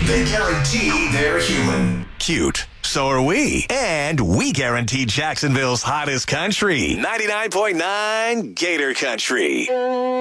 they guarantee they're human. Cute. So are we. And we guarantee Jacksonville's hottest country. 99.9 Gator Country.